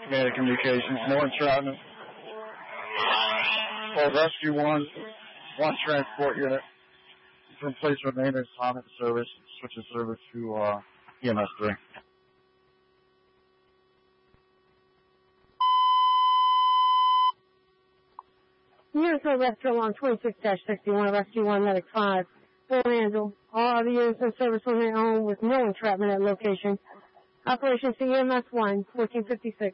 Commander Communications, more entrapment. Rescue 1, one transport unit. From place remainers on service, switching service to EMS 3. Units are rescue along 26-61, Rescue 1, Medic 5. Full handle. All other units in service remain on with no entrapment at location. Operation CEMS 1, 1456.